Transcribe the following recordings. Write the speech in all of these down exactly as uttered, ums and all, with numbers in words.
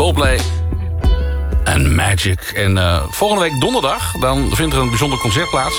Coldplay en Magic. En uh, volgende week donderdag, dan vindt er een bijzonder concert plaats.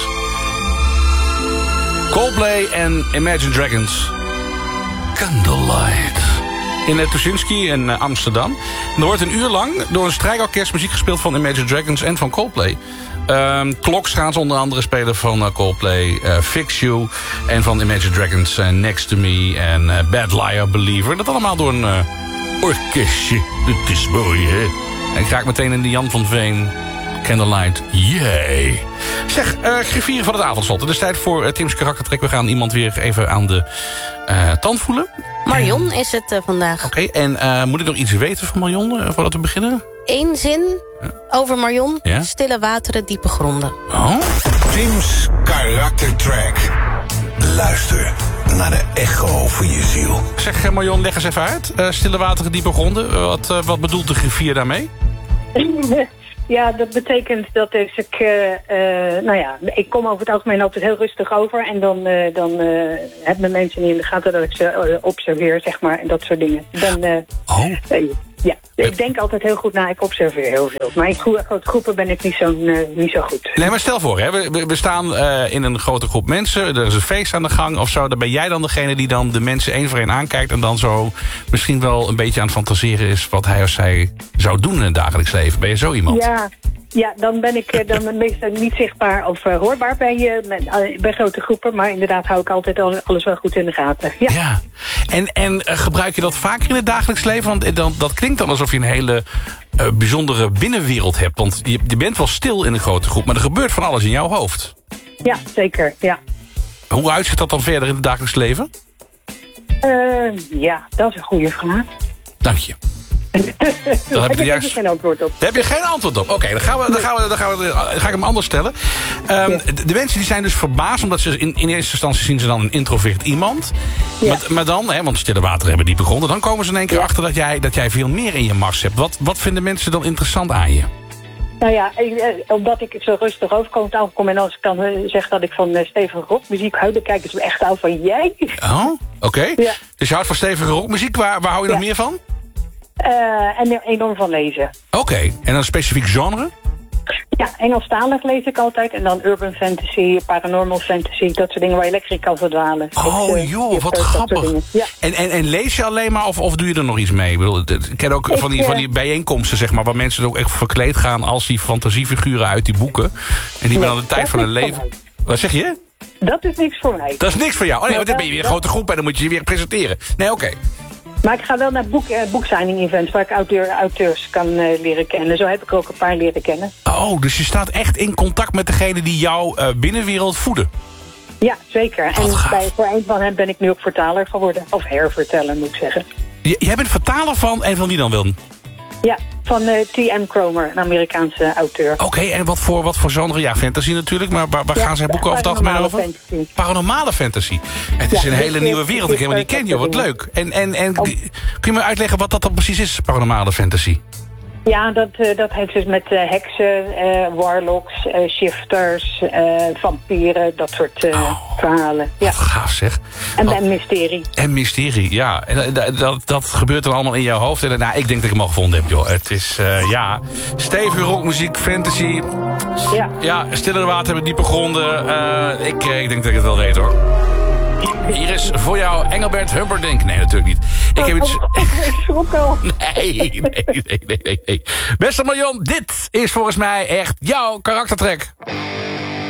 Coldplay en Imagine Dragons. Candlelight. In uh, Tuschinski in uh, Amsterdam. En er wordt een uur lang door een strijkorkest muziek gespeeld van Imagine Dragons en van Coldplay. Um, Clocks gaan ze onder andere spelen van uh, Coldplay, uh, Fix You en van Imagine Dragons uh, Next to Me en uh, Bad Liar Believer. Dat allemaal door een uh, orkestje. Dat is mooi, hè? En ik raak meteen in de Jan van Veen. Candlelight, yay. Zeg, uh, griffieren van het avondslot. Het is tijd voor uh, Tim's karaktertrek. We gaan iemand weer even aan de uh, tand voelen. Marion en... is het uh, vandaag. Oké, okay, en uh, moet ik nog iets weten van Marion uh, voordat we beginnen? Eén zin ja. over Marion. Ja? Stille wateren, diepe gronden. Oh? Tim's karaktertrack. Luister naar de echo van je ziel. Zeg, uh, Marion, leg eens even uit. Uh, stille wateren, diepe gronden. Uh, wat, uh, wat bedoelt de griffier daarmee? Ja, dat betekent dat dus ik, uh, uh, nou ja, ik kom over het algemeen altijd heel rustig over. En dan, uh, dan uh, hebben mensen niet in de gaten dat ik ze uh, observeer, zeg maar, en dat soort dingen. Dan, uh, oh. Uh, ja, ik denk altijd heel goed na, ik observeer heel veel. Maar in grote groepen ben ik niet zo, uh, niet zo goed. Nee, maar stel voor, hè, we, we staan uh, in een grote groep mensen, er is een feest aan de gang of zo. Dan ben jij dan degene die dan de mensen één voor één aankijkt en dan zo misschien wel een beetje aan het fantaseren is wat hij of zij zou doen in het dagelijks leven. Ben je zo iemand? Ja. Ja, dan ben ik dan meestal niet zichtbaar of uh, hoorbaar bij, uh, bij grote groepen. Maar inderdaad hou ik altijd alles wel goed in de gaten. Ja. ja. En, en uh, gebruik je dat vaker in het dagelijks leven? Want dan, dat klinkt dan alsof je een hele uh, bijzondere binnenwereld hebt. Want je, je bent wel stil in een grote groep, maar er gebeurt van alles in jouw hoofd. Ja, zeker. Ja. Hoe uitziet dat dan verder in het dagelijks leven? Uh, ja, dat is een goede vraag. Dank je. Daar heb je juist... geen antwoord op. Daar heb je geen antwoord op. Oké, okay, dan, gaan we, dan, gaan we, dan, gaan we, dan ga ik hem anders stellen. Um, ja. de, de mensen die zijn dus verbaasd, omdat ze in, in eerste instantie zien ze dan een introvert iemand. Ja. Maar, maar dan, hè, want stille water hebben diepe gronden, dan komen ze in één keer ja. achter dat jij, dat jij veel meer in je mars hebt. Wat, wat vinden mensen dan interessant aan je? Nou ja, omdat ik zo rustig overkom, kom en als ik dan zeg dat ik van stevige rockmuziek hou, dan kijken ze echt aan van jij. Oh, oké. Okay. Ja. Dus je houdt van stevige rockmuziek, waar, waar hou je ja. nog meer van? Uh, en er enorm van lezen. Oké, okay. En dan een specifiek genre? Ja, Engelstalig lees ik altijd. En dan urban fantasy, paranormal fantasy, dat soort dingen waar je lekker in kan verdwalen. Oh ik, uh, joh, wat grappig. Ja. En, en, en lees je alleen maar of, of doe je er nog iets mee? Ik, bedoel, ik ken ook ik, van, die, uh, van die bijeenkomsten, zeg maar, waar mensen ook echt verkleed gaan als die fantasiefiguren uit die boeken. En die nee, dan de tijd van hun leven... Wat zeg je? Dat is niks voor mij. Dat is niks voor jou? Oh nee, want dan ben je weer een grote groep en dan moet je je weer presenteren. Nee, oké. Okay. Maar ik ga wel naar boek, uh, boeksigning-events waar ik auteur, auteurs kan uh, leren kennen. Zo heb ik er ook een paar leren kennen. Oh, dus je staat echt in contact met degene die jouw uh, binnenwereld voeden? Ja, zeker. En bij, voor een van hen ben ik nu ook vertaler geworden. Of herverteller, moet ik zeggen. J- jij bent vertaler van, en van wie dan wel? Ja, van uh, T M Cromer, een Amerikaanse auteur. Oké, okay, en wat voor, wat voor genre? Ja, fantasy natuurlijk, maar waar, waar ja, gaan zijn boeken over het algemeen over? Fantasy. Paranormale fantasy. Het is ja, een hele nieuwe wereld, ik helemaal niet ken je, wat leuk. En, en, en oh. kun je me uitleggen wat dat dan precies is, paranormale fantasy? Ja, dat, uh, dat heeft dus met uh, heksen, uh, warlocks, uh, shifters, uh, vampieren, dat soort uh, oh, verhalen. Ja. Wat gaaf zeg. En, oh. en mysterie. En mysterie, ja. En, dat, dat, dat gebeurt dan allemaal in jouw hoofd. En, nou, ik denk dat ik hem al gevonden heb, joh. Het is, uh, ja, stevige rockmuziek, fantasy. Ja. Ja, stille water met diepe gronden. Uh, ik, ik denk dat ik het wel weet, hoor. Hier is voor jou Engelbert Humperdinck. Nee, natuurlijk niet. Ik heb iets... Ik schrok al. Nee, nee, nee, nee, nee. Beste Marion, dit is volgens mij echt jouw karaktertrek.